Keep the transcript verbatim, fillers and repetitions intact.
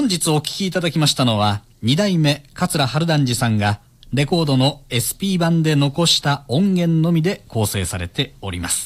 本日お聴きいただきましたのは、二代目桂春団治さんがレコードの エスピー 版で残した音源のみで構成されております。